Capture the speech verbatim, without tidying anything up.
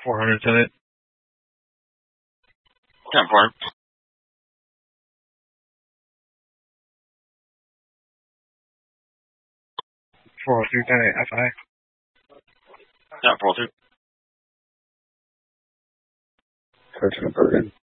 four hundred Senate. ten four. four oh three Senate F I. ten four two. Sergeant Bergen.